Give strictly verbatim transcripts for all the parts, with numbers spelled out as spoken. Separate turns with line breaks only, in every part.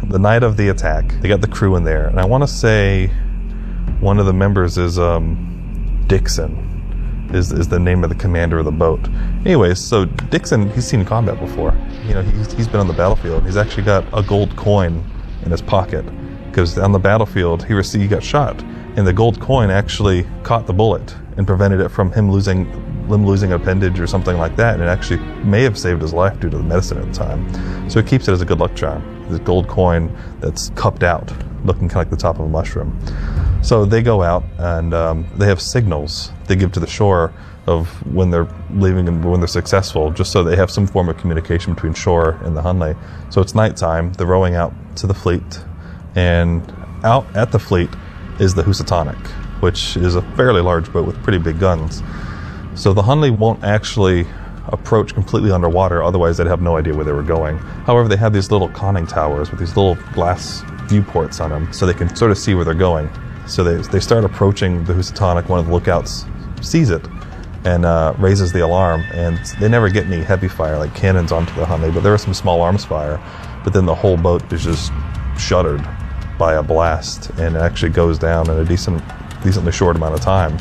the night of the attack, they got the crew in there, and I want to say one of the members is um, Dixon, is is the name of the commander of the boat. Anyways, so Dixon, he's seen combat before. You know, he's, he's been on the battlefield. He's actually got a gold coin in his pocket, because on the battlefield, he received, he got shot, and the gold coin actually caught the bullet and prevented it from him losing limb losing an appendage or something like that, and it actually may have saved his life due to the medicine at the time. So he keeps it as a good luck charm. This gold coin that's cupped out, looking kind of like the top of a mushroom. So they go out and um, they have signals they give to the shore of when they're leaving and when they're successful, just so they have some form of communication between shore and the Hunley. So it's nighttime, they're rowing out to the fleet, and out at the fleet is the Housatonic, which is a fairly large boat with pretty big guns. So the Hunley won't actually approach completely underwater, otherwise they'd have no idea where they were going. However, they have these little conning towers with these little glass viewports on them, so they can sort of see where they're going. So they, they start approaching the Housatonic. One of the lookouts sees it and uh, raises the alarm, and they never get any heavy fire like cannons onto the Hunley, but there is some small arms fire. But then the whole boat is just shuttered by a blast, and it actually goes down in a decent, decently short amount of time.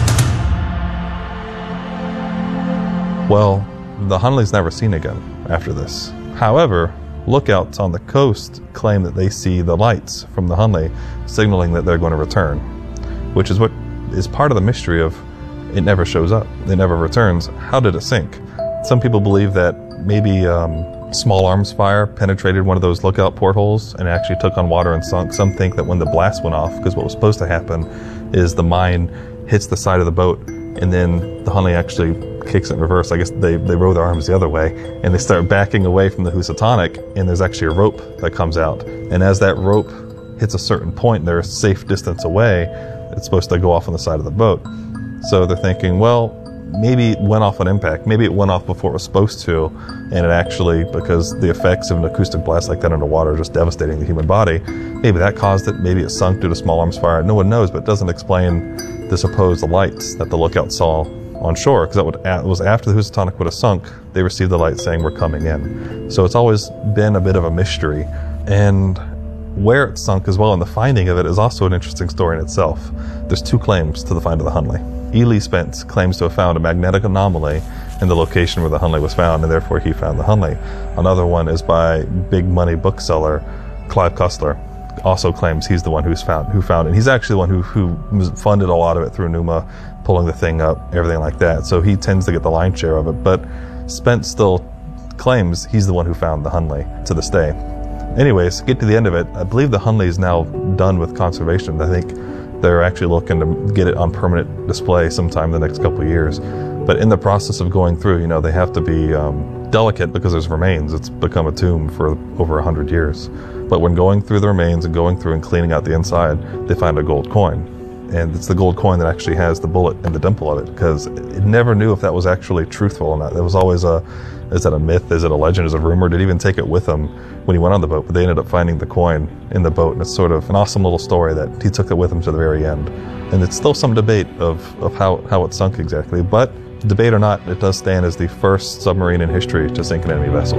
Well, the Hunley's never seen again after this. However, lookouts on the coast claim that they see the lights from the Hunley signaling that they're going to return, which is what is part of the mystery of it never shows up. It never returns. How did it sink? Some people believe that maybe um, small arms fire penetrated one of those lookout portholes and actually took on water and sunk. Some think that when the blast went off, because what was supposed to happen is the mine hits the side of the boat and then the Hunley actually kicks it in reverse. I guess they, they row their arms the other way, and they start backing away from the Housatonic, and there's actually a rope that comes out. And as that rope hits a certain point, they're a safe distance away, it's supposed to go off on the side of the boat. So they're thinking, well, maybe it went off on impact. Maybe it went off before it was supposed to, and it actually, because the effects of an acoustic blast like that underwater are just devastating the human body, maybe that caused it. Maybe it sunk due to small arms fire. No one knows, but it doesn't explain the supposed lights that the lookout saw on shore, because it was after the Housatonic would have sunk, they received the light saying we're coming in. So it's always been a bit of a mystery. And where it sunk as well, and the finding of it is also an interesting story in itself. There's two claims to the find of the Hunley. Ely Spence claims to have found a magnetic anomaly in the location where the Hunley was found, and therefore he found the Hunley. Another one is by big money bookseller Clive Cussler. Also claims he's the one who's found who found it. He's actually the one who who funded a lot of it through Numa, pulling the thing up, everything like that. So he tends to get the lion's share of it. But Spence still claims he's the one who found the Hunley to this day. Anyways, get to the end of it. I believe the Hunley is now done with conservation. I think they're actually looking to get it on permanent display sometime in the next couple of years. But in the process of going through, you know, they have to be um, delicate because there's remains. It's become a tomb for over a hundred years. But when going through the remains and going through and cleaning out the inside, they find a gold coin. And it's the gold coin that actually has the bullet and the dimple of it, because it never knew if that was actually truthful or not. It was always a, is that a myth? Is it a legend? Is it a rumor? Did he even take it with him when he went on the boat? But they ended up finding the coin in the boat, and it's sort of an awesome little story that he took it with him to the very end. And it's still some debate of, of how, how it sunk exactly, but debate or not, it does stand as the first submarine in history to sink an enemy vessel.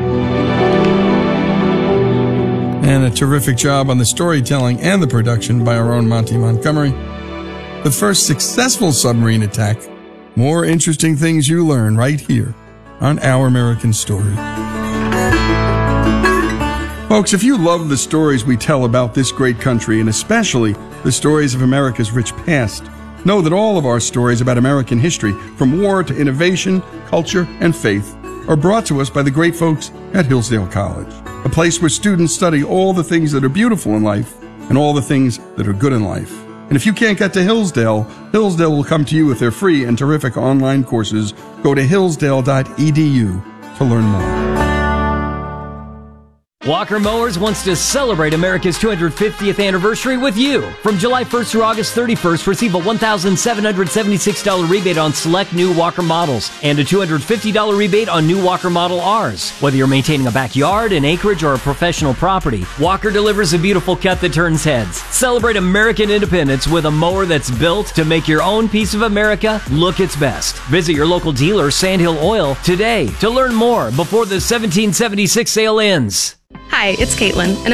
And a terrific job on the storytelling and the production by our own Monty Montgomery. The first successful submarine attack. More interesting things you learn right here on Our American Story. Folks, if you love the stories we tell about this great country, and especially the stories of America's rich past, know that all of our stories about American history, from war to innovation, culture, and faith, are brought to us by the great folks at Hillsdale College, a place where students study all the things that are beautiful in life and all the things that are good in life. And if you can't get to Hillsdale, Hillsdale will come to you with their free and terrific online courses. Go to hillsdale dot e d u to learn more.
Walker Mowers wants to celebrate America's two hundred fiftieth anniversary with you. From July first through August thirty-first, receive a one thousand seven hundred seventy-six dollars rebate on select new Walker models and a two hundred fifty dollars rebate on new Walker Model Rs. Whether you're maintaining a backyard, an acreage, or a professional property, Walker delivers a beautiful cut that turns heads. Celebrate American independence with a mower that's built to make your own piece of America look its best. Visit your local dealer, Sandhill Oil, today to learn more before the seventeen seventy-six sale ends.
Hi, it's Caitlin, and